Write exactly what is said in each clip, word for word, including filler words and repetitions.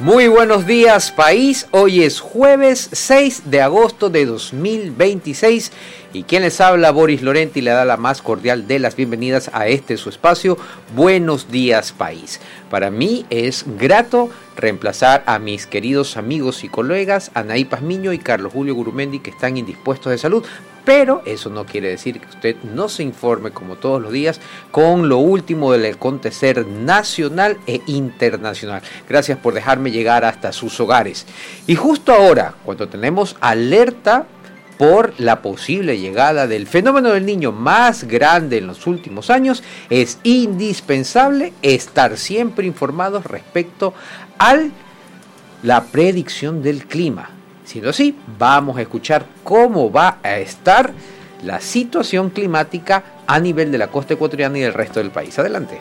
Muy buenos días, país. Hoy es jueves seis de agosto de dos mil veintiséis y quien les habla, Boris Lorenti, le da la más cordial de las bienvenidas a este su espacio, Buenos Días, País. Para mí es grato reemplazar a mis queridos amigos y colegas Anaí Pazmiño y Carlos Julio Gurumendi, que están indispuestos de salud, pero eso no quiere decir que usted no se informe como todos los días con lo último del acontecer nacional e internacional. Gracias por dejarme llegar hasta sus hogares. Y justo ahora, cuando tenemos alerta por la posible llegada del fenómeno del niño más grande en los últimos años, es indispensable estar siempre informados respecto a la predicción del clima. Siendo así, vamos a escuchar cómo va a estar la situación climática a nivel de la costa ecuatoriana y del resto del país. Adelante.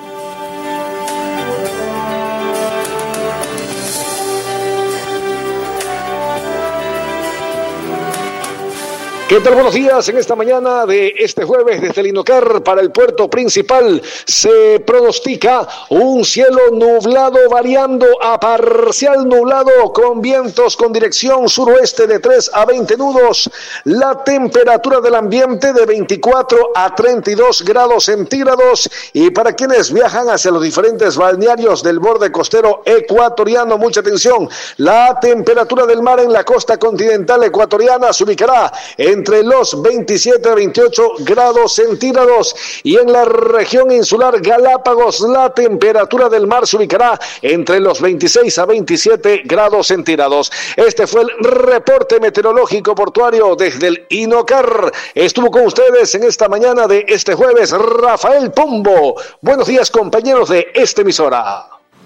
¿Qué tal? Buenos días. En esta mañana de este jueves desde el Inocar para el puerto principal se pronostica un cielo nublado variando a parcial nublado con vientos con dirección suroeste de tres a veinte nudos. La temperatura del ambiente de veinticuatro a treinta y dos grados centígrados, y para quienes viajan hacia los diferentes balnearios del borde costero ecuatoriano, mucha atención, la temperatura del mar en la costa continental ecuatoriana se ubicará en entre los veintisiete a veintiocho grados centígrados, y en la región insular Galápagos la temperatura del mar se ubicará entre los veintiséis a veintisiete grados centígrados. Este fue el reporte meteorológico portuario desde el Inocar. Estuvo con ustedes en esta mañana de este jueves Rafael Pombo. Buenos días, compañeros de esta emisora.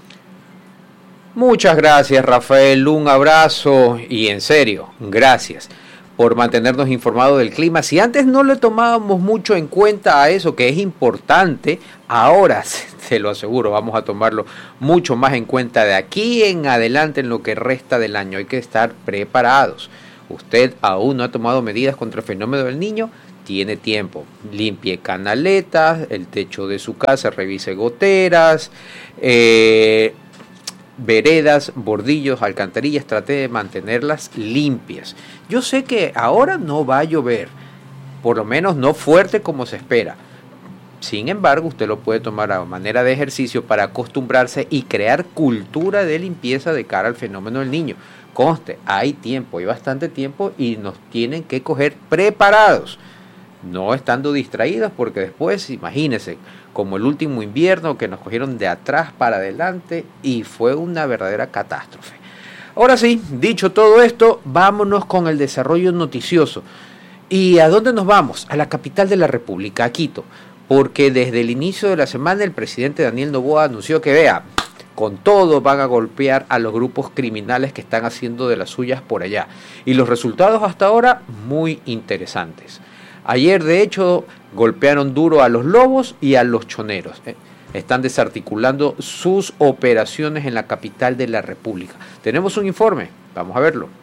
Muchas gracias, Rafael, un abrazo y en serio, gracias por mantenernos informados del clima. Si antes no le tomábamos mucho en cuenta a eso, que es importante, ahora se lo aseguro, vamos a tomarlo mucho más en cuenta de aquí en adelante en lo que resta del año. Hay que estar preparados. Usted aún no ha tomado medidas contra el fenómeno del niño, tiene tiempo. Limpie canaletas, el techo de su casa, revise goteras, eh... veredas, bordillos, alcantarillas, trate de mantenerlas limpias. Yo sé que ahora no va a llover, por lo menos no fuerte como se espera. Sin embargo, usted lo puede tomar a manera de ejercicio para acostumbrarse y crear cultura de limpieza de cara al fenómeno del niño. Conste, hay tiempo, hay bastante tiempo y nos tienen que coger preparados, no estando distraídos, porque después, imagínense, como el último invierno que nos cogieron de atrás para adelante y fue una verdadera catástrofe. Ahora sí, dicho todo esto, vámonos con el desarrollo noticioso. ¿Y a dónde nos vamos? A la capital de la República, a Quito, porque desde el inicio de la semana el presidente Daniel Noboa anunció que, vea, con todo van a golpear a los grupos criminales que están haciendo de las suyas por allá. Y los resultados hasta ahora muy interesantes. Ayer, de hecho, golpearon duro a los lobos y a los choneros. Están desarticulando sus operaciones en la capital de la República. Tenemos un informe, vamos a verlo.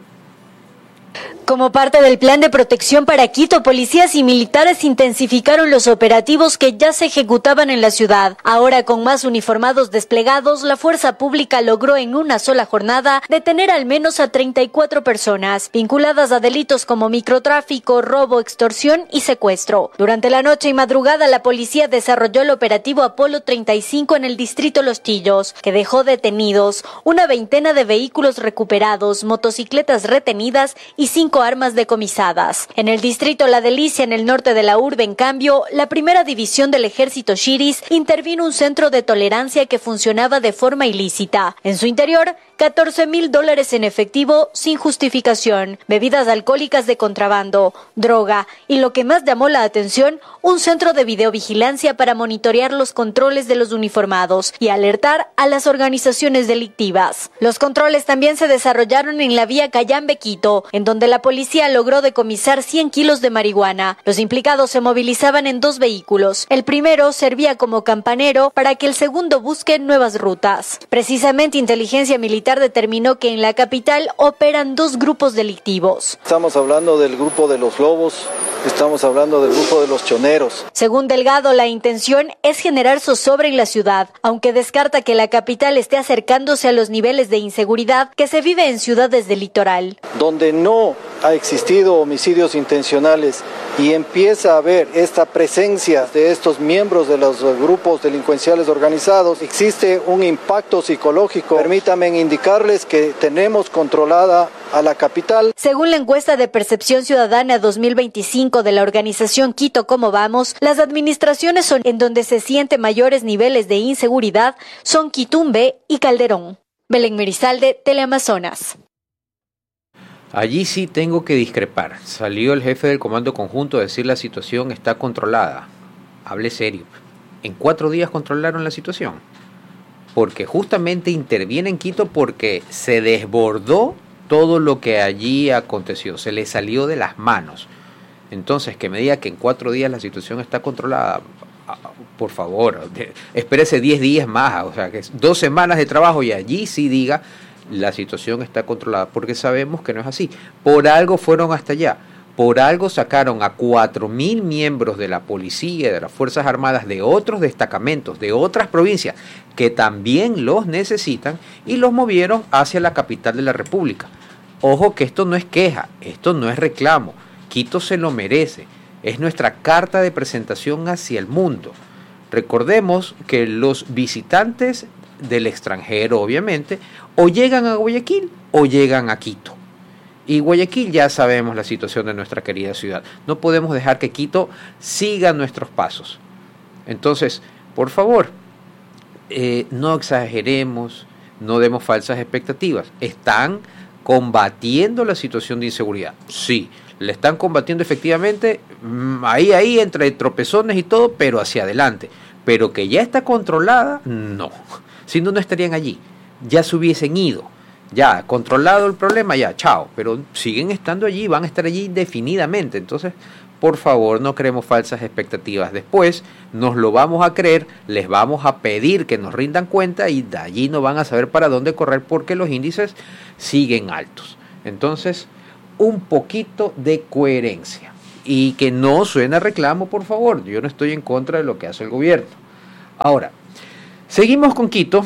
Como parte del plan de protección para Quito, policías y militares intensificaron los operativos que ya se ejecutaban en la ciudad. Ahora, con más uniformados desplegados, la fuerza pública logró en una sola jornada detener al menos a treinta y cuatro personas, vinculadas a delitos como microtráfico, robo, extorsión y secuestro. Durante la noche y madrugada, la policía desarrolló el operativo Apolo treinta y cinco en el distrito Los Chillos, que dejó detenidos una veintena de vehículos recuperados, motocicletas retenidas y cinco armas decomisadas. En el distrito La Delicia, en el norte de la urbe, en cambio, la primera división del ejército Shiris intervino un centro de tolerancia que funcionaba de forma ilícita. En su interior, catorce mil dólares en efectivo sin justificación, bebidas alcohólicas de contrabando, droga y, lo que más llamó la atención, un centro de videovigilancia para monitorear los controles de los uniformados y alertar a las organizaciones delictivas. Los controles también se desarrollaron en la vía Cayambe-Quito, en donde la policía logró decomisar cien kilos de marihuana. Los implicados se movilizaban en dos vehículos. El primero servía como campanero para que el segundo busque nuevas rutas. Precisamente, Inteligencia Militar determinó que en la capital operan dos grupos delictivos. Estamos hablando del grupo de los lobos, Estamos hablando del grupo de los choneros. Según Delgado, la intención es generar zozobra en la ciudad, aunque descarta que la capital esté acercándose a los niveles de inseguridad que se vive en ciudades del litoral. Donde no ha existido homicidios intencionales y empieza a haber esta presencia de estos miembros de los grupos delincuenciales organizados, existe un impacto psicológico. Permítanme indicarles que tenemos controlada a la capital. Según la encuesta de Percepción Ciudadana dos mil veinticinco de la organización Quito Cómo Vamos, las administraciones son en donde se sienten mayores niveles de inseguridad son Quitumbe y Calderón. Belén Merizalde, Teleamazonas. Allí sí tengo que discrepar. Salió el jefe del Comando Conjunto a decir la situación está controlada. Hable serio. ¿En cuatro días controlaron la situación? Porque justamente interviene en Quito porque se desbordó todo lo que allí aconteció. Se le salió de las manos. Entonces, que me diga que en cuatro días la situación está controlada, por favor, espérese diez días más. O sea, que es dos semanas de trabajo y allí sí diga la situación está controlada, porque sabemos que no es así. Por algo fueron hasta allá, por algo sacaron a cuatro mil miembros de la policía, de las Fuerzas Armadas, de otros destacamentos, de otras provincias, que también los necesitan, y los movieron hacia la capital de la República. Ojo que esto no es queja, esto no es reclamo, Quito se lo merece, es nuestra carta de presentación hacia el mundo. Recordemos que los visitantes del extranjero, obviamente, o llegan a Guayaquil o llegan a Quito. Y Guayaquil ya sabemos la situación de nuestra querida ciudad. No podemos dejar que Quito siga nuestros pasos. Entonces, por favor, eh, no exageremos, no demos falsas expectativas. Están combatiendo la situación de inseguridad. Sí, la están combatiendo efectivamente, ahí, ahí, entre tropezones y todo, pero hacia adelante. Pero que ya está controlada, no. Si no, no estarían allí. Ya se hubiesen ido. Ya, controlado el problema, ya, chao. Pero siguen estando allí, van a estar allí indefinidamente. Entonces, por favor, no creemos falsas expectativas. Después nos lo vamos a creer, les vamos a pedir que nos rindan cuenta y de allí no van a saber para dónde correr porque los índices siguen altos. Entonces, un poquito de coherencia. Y que no suene reclamo, por favor. Yo no estoy en contra de lo que hace el gobierno. Ahora, seguimos con Quito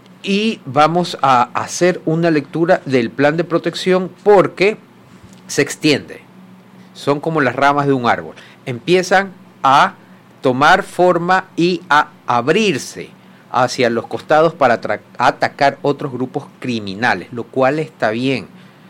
y vamos a hacer una lectura del plan de protección porque se extiende. Son como las ramas de un árbol. Empiezan a tomar forma y a abrirse hacia los costados para atacar otros grupos criminales, lo cual está bien.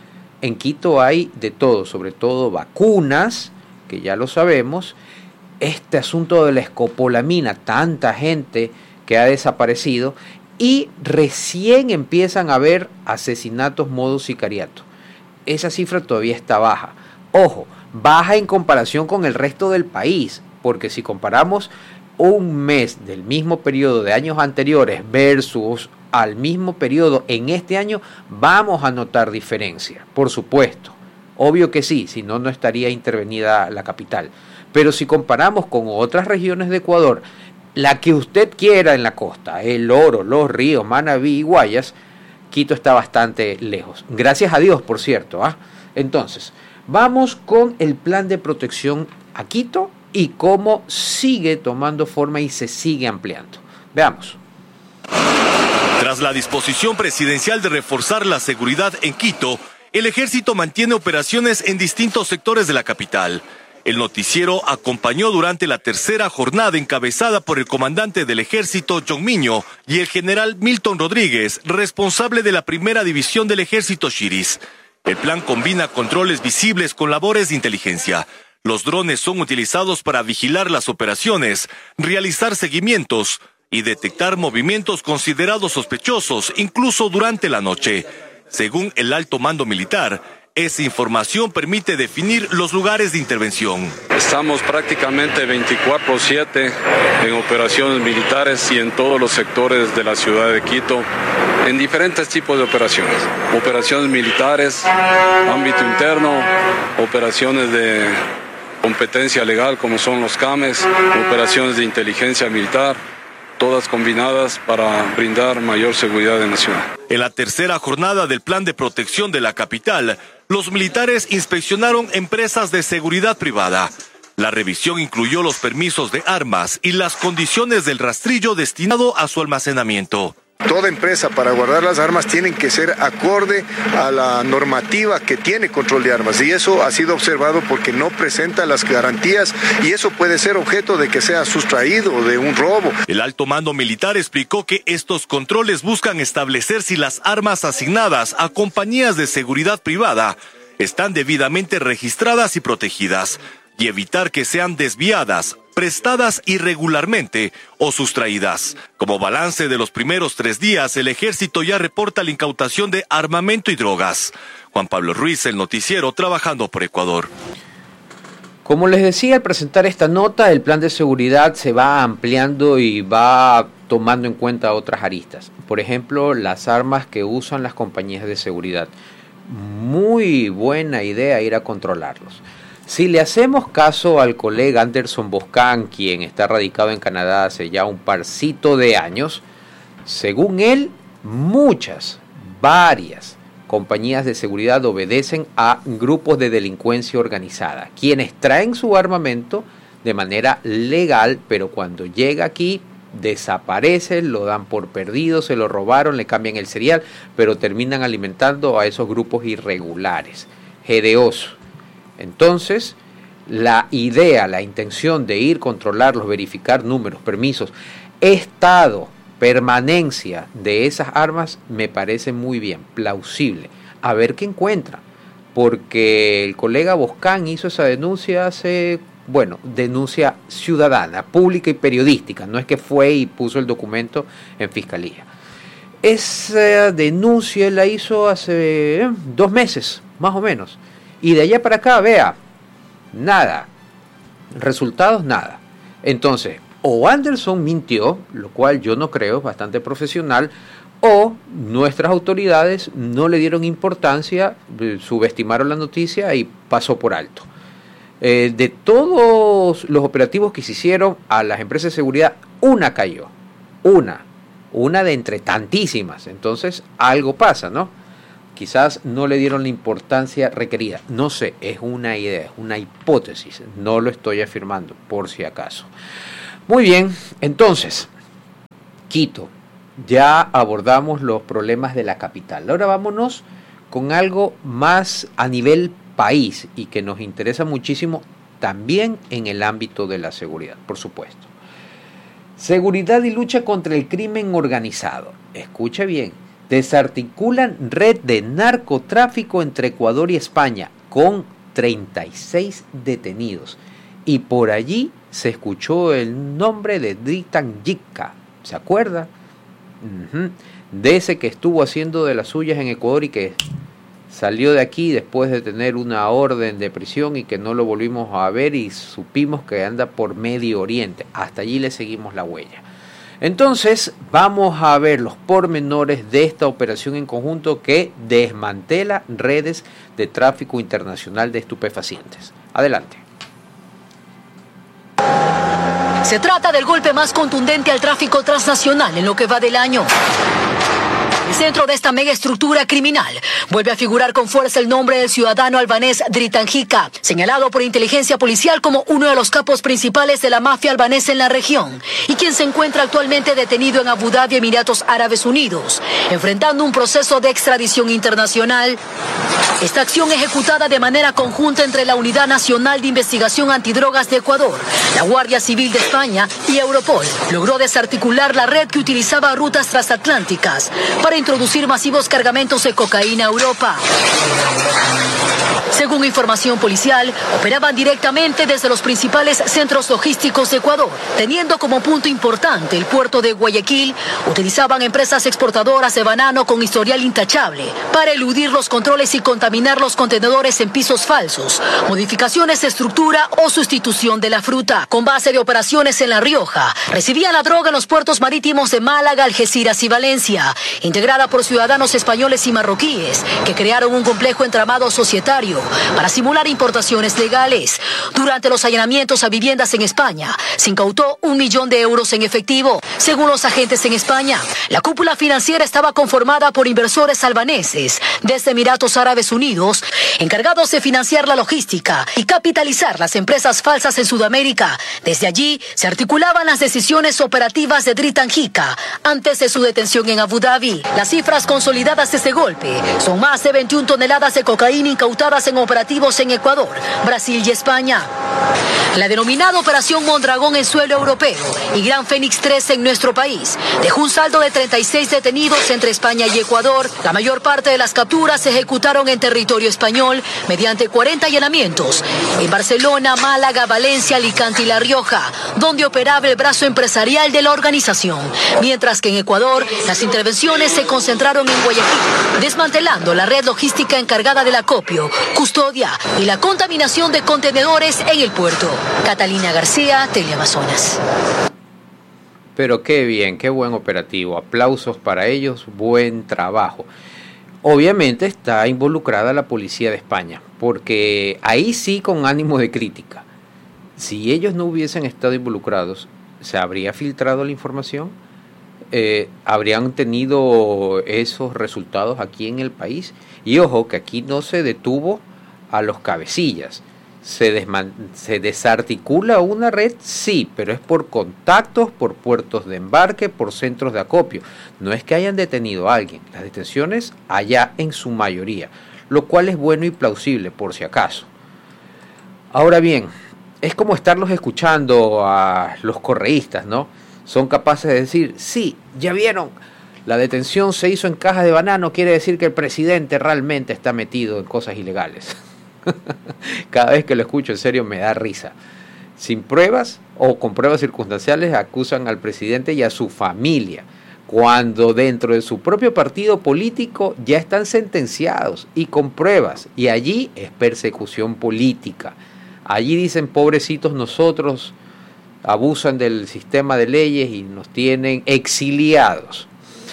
En Quito hay de todo, sobre todo vacunas, que ya lo sabemos. Este asunto de la escopolamina, tanta gente que ha desaparecido, y recién empiezan a haber asesinatos modo sicariato. Esa cifra todavía está baja. Ojo, baja en comparación con el resto del país, porque si comparamos un mes del mismo periodo de años anteriores versus al mismo periodo en este año, vamos a notar diferencia, por supuesto. Obvio que sí, si no, no estaría intervenida la capital. Pero si comparamos con otras regiones de Ecuador, la que usted quiera en la costa, El Oro, Los Ríos, Manabí y Guayas, Quito está bastante lejos. Gracias a Dios, por cierto. ¿ah? Entonces, vamos con el plan de protección a Quito y cómo sigue tomando forma y se sigue ampliando. Veamos. Tras la disposición presidencial de reforzar la seguridad en Quito, el ejército mantiene operaciones en distintos sectores de la capital. El noticiero acompañó durante la tercera jornada encabezada por el comandante del ejército, John Miño, y el general Milton Rodríguez, responsable de la primera división del ejército Chiris. El plan combina controles visibles con labores de inteligencia. Los drones son utilizados para vigilar las operaciones, realizar seguimientos y detectar movimientos considerados sospechosos, incluso durante la noche. Según el alto mando militar, esa información permite definir los lugares de intervención. Estamos prácticamente veinticuatro siete en operaciones militares y en todos los sectores de la ciudad de Quito, en diferentes tipos de operaciones. Operaciones militares, ámbito interno, operaciones de competencia legal como son los C A M E S, operaciones de inteligencia militar, todas combinadas para brindar mayor seguridad en la ciudad. En la tercera jornada del plan de protección de la capital, los militares inspeccionaron empresas de seguridad privada. La revisión incluyó los permisos de armas y las condiciones del rastrillo destinado a su almacenamiento. Toda empresa para guardar las armas tiene que ser acorde a la normativa que tiene control de armas, y eso ha sido observado porque no presenta las garantías, y eso puede ser objeto de que sea sustraído de un robo. El alto mando militar explicó que estos controles buscan establecer si las armas asignadas a compañías de seguridad privada están debidamente registradas y protegidas, y evitar que sean desviadas, prestadas irregularmente o sustraídas. Como balance de los primeros tres días, el ejército ya reporta la incautación de armamento y drogas. Juan Pablo Ruiz, El Noticiero, trabajando por Ecuador. Como les decía al presentar esta nota, el plan de seguridad se va ampliando y va tomando en cuenta otras aristas. Por ejemplo, las armas que usan las compañías de seguridad. Muy buena idea ir a controlarlos. Si le hacemos caso al colega Anderson Boscan, quien está radicado en Canadá hace ya un parcito de años, según él, muchas, varias compañías de seguridad obedecen a grupos de delincuencia organizada, quienes traen su armamento de manera legal, pero cuando llega aquí desaparece, lo dan por perdido, se lo robaron, le cambian el serial, pero terminan alimentando a esos grupos irregulares, G D Os. Entonces, la idea, la intención de ir, controlarlos, verificar números, permisos, estado, permanencia de esas armas me parece muy bien, plausible. A ver qué encuentran, porque el colega Boscan hizo esa denuncia hace, bueno, denuncia ciudadana, pública y periodística, no es que fue y puso el documento en fiscalía. Esa denuncia la hizo hace eh, dos meses, más o menos. Y de allá para acá, vea, nada, resultados nada. Entonces, o Anderson mintió, lo cual yo no creo, es bastante profesional, o nuestras autoridades no le dieron importancia, subestimaron la noticia y pasó por alto. Eh, de todos los operativos que se hicieron a las empresas de seguridad, una cayó, una, una de entre tantísimas. Entonces, algo pasa, ¿no? Quizás no le dieron la importancia requerida. No sé, es una idea, es una hipótesis. No lo estoy afirmando, por si acaso. Muy bien, entonces, Quito. Ya abordamos los problemas de la capital. Ahora vámonos con algo más a nivel país y que nos interesa muchísimo también en el ámbito de la seguridad, por supuesto. Seguridad y lucha contra el crimen organizado. Escuche bien. Desarticulan red de narcotráfico entre Ecuador y España con treinta y seis detenidos. Y por allí se escuchó el nombre de Dritan Yika. ¿Se acuerda? Uh-huh. De ese que estuvo haciendo de las suyas en Ecuador y que salió de aquí después de tener una orden de prisión y que no lo volvimos a ver y supimos que anda por Medio Oriente. Hasta allí le seguimos la huella. Entonces, vamos a ver los pormenores de esta operación en conjunto que desmantela redes de tráfico internacional de estupefacientes. Adelante. Se trata del golpe más contundente al tráfico transnacional en lo que va del año. En el centro de esta mega estructura criminal vuelve a figurar con fuerza el nombre del ciudadano albanés Dritan Yika, señalado por inteligencia policial como uno de los capos principales de la mafia albanesa en la región y quien se encuentra actualmente detenido en Abu Dhabi, Emiratos Árabes Unidos, enfrentando un proceso de extradición internacional. Esta acción ejecutada de manera conjunta entre la Unidad Nacional de Investigación Antidrogas de Ecuador, la Guardia Civil de España y Europol logró desarticular la red que utilizaba rutas transatlánticas para introducir masivos cargamentos de cocaína a Europa. Según información policial, operaban directamente desde los principales centros logísticos de Ecuador, teniendo como punto importante el puerto de Guayaquil. Utilizaban empresas exportadoras de banano con historial intachable para eludir los controles y contaminar los contenedores en pisos falsos, modificaciones de estructura o sustitución de la fruta. Con base de operaciones en La Rioja, recibían la droga en los puertos marítimos de Málaga, Algeciras y Valencia, integrada por ciudadanos españoles y marroquíes que crearon un complejo entramado societario para simular importaciones legales. Durante los allanamientos a viviendas en España, se incautó un millón de euros en efectivo. Según los agentes en España, la cúpula financiera estaba conformada por inversores albaneses desde Emiratos Árabes Unidos, encargados de financiar la logística y capitalizar las empresas falsas en Sudamérica. Desde allí se articulaban las decisiones operativas de Dritan Jica antes de su detención en Abu Dhabi. Las cifras consolidadas de este golpe son más de veintiuna toneladas de cocaína incautadas en operativos en Ecuador, Brasil y España. La denominada Operación Mondragón en suelo europeo y Gran Fénix tres en nuestro país dejó un saldo de treinta y seis detenidos entre España y Ecuador. La mayor parte de las capturas se ejecutaron en territorio español mediante cuarenta allanamientos en Barcelona, Málaga, Valencia, Alicante y La Rioja, donde operaba el brazo empresarial de la organización, mientras que en Ecuador las intervenciones se concentraron en Guayaquil, desmantelando la red logística encargada del acopio, custodia y la contaminación de contenedores en el puerto. Catalina García, Teleamazonas. Pero qué bien, qué buen operativo, aplausos para ellos, buen trabajo. Obviamente está involucrada la policía de España, porque ahí sí con ánimo de crítica. Si ellos no hubiesen estado involucrados, ¿se habría filtrado la información? Eh, ¿Habrían tenido esos resultados aquí en el país? Y ojo, que aquí no se detuvo a los cabecillas. Se, desman- se desarticula una red, sí, pero es por contactos, por puertos de embarque, por centros de acopio. No es que hayan detenido a alguien. Las detenciones allá en su mayoría, lo cual es bueno y plausible por si acaso. Ahora bien, es como estarlos escuchando a los correístas, ¿no? Son capaces de decir, sí, ya vieron, la detención se hizo en caja de banano, quiere decir que el presidente realmente está metido en cosas ilegales. Cada vez que lo escucho en serio me da risa. Sin pruebas o con pruebas circunstanciales acusan al presidente y a su familia, cuando dentro de su propio partido político ya están sentenciados y con pruebas, y allí es persecución política. Allí dicen, pobrecitos nosotros, abusan del sistema de leyes y nos tienen exiliados.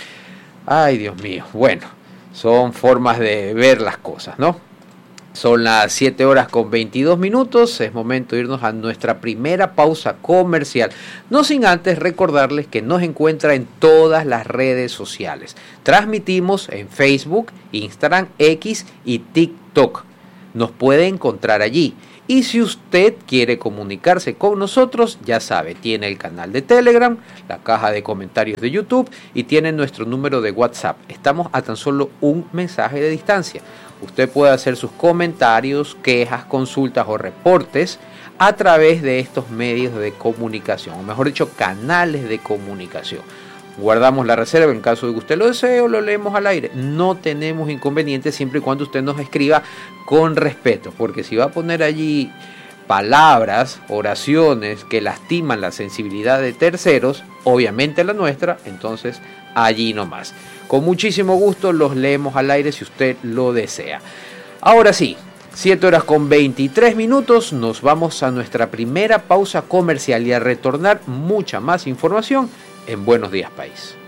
Ay, Dios mío. Bueno, son formas de ver las cosas, ¿no? Son las siete horas con veintidós minutos, es momento de irnos a nuestra primera pausa comercial, no sin antes recordarles que nos encuentra en todas las redes sociales. Transmitimos en Facebook, Instagram, X y TikTok. Nos puede encontrar allí. Y si usted quiere comunicarse con nosotros, ya sabe, tiene el canal de Telegram, la caja de comentarios de YouTube y tiene nuestro número de WhatsApp. Estamos a tan solo un mensaje de distancia. Usted puede hacer sus comentarios, quejas, consultas o reportes a través de estos medios de comunicación, o mejor dicho, canales de comunicación. Guardamos la reserva en caso de que usted lo desee o lo leemos al aire. No tenemos inconveniente siempre y cuando usted nos escriba con respeto, porque si va a poner allí palabras, oraciones que lastiman la sensibilidad de terceros, obviamente la nuestra, entonces allí nomás. Con muchísimo gusto los leemos al aire si usted lo desea. Ahora sí, siete horas con veintitrés minutos, nos vamos a nuestra primera pausa comercial y a retornar mucha más información en Buenos Días País.